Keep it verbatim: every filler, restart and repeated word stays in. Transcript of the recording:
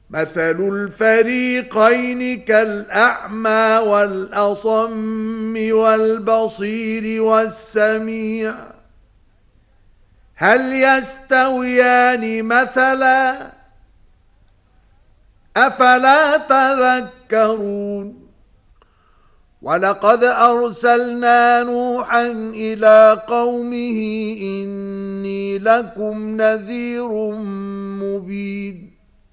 مثل الفريقين كالأعمى والأصم والبصير والسميع هل يستويان مثلا أفلا تذكرون ولقد أرسلنا نوحا إلى قومه إني لكم نذير مبين